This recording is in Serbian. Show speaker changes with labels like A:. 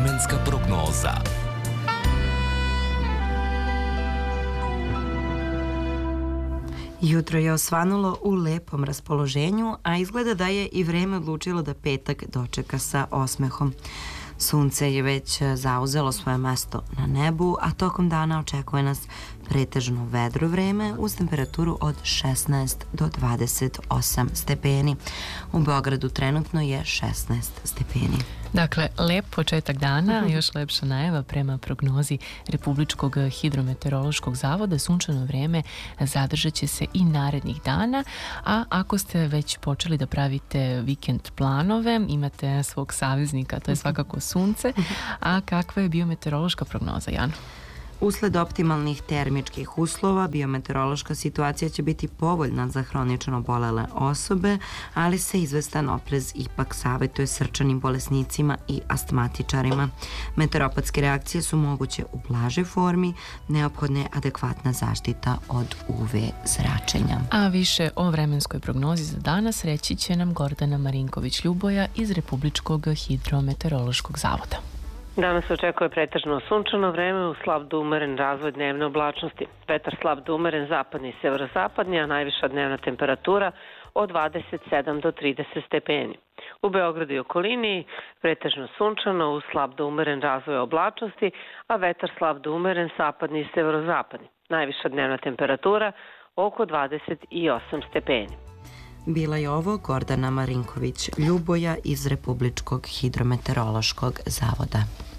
A: Vremenska prognoza.
B: Jutro je osvanulo u lepom raspoloženju, a izgleda da je i vreme odlučilo da petak dočeka sa osmehom. Sunce je već zauzelo svoje mesto na nebu, a tokom dana očekuje nas pretežno vedro vreme uz temperaturu od 16 do 28 stepeni. U Beogradu trenutno je 16 stepeni.
C: Dakle, lep početak dana, još lepša najava prema prognozi Republičkog hidrometeorološkog zavoda. Sunčano vreme zadržat će se i narednih dana, a ako ste već počeli da pravite vikend planove, imate svog saveznika, to je svakako sunce. A kakva je biometeorološka prognoza, Jano?
B: Usled optimalnih termičkih uslova, biometeorološka situacija će biti povoljna za hronično bolele osobe, ali se izvestan oprez ipak savjetuje srčanim bolesnicima i astmatičarima. Meteoropatske reakcije su moguće u blažoj formi, neophodna je adekvatna zaštita od UV zračenja.
C: A više o vremenskoj prognozi za danas reći će nam Gordana Marinković-Ljuboja iz Republičkog hidrometeorološkog zavoda.
D: Danas se očekuje pretežno sunčano vreme uz slab do umeren razvoj dnevne oblačnosti. Vetar slab do umeren zapadni i severozapadni, a najviša dnevna temperatura od 27 do 30 stepeni. U Beogradu i okolini pretežno sunčano uz slab do umeren razvoj oblačnosti, a vetar slab do umeren zapadni i severozapadni. Najviša dnevna temperatura oko 28 stepeni.
B: Bila je ovo Gordana Marinković-Ljuboja iz Republičkog hidrometeorološkog zavoda.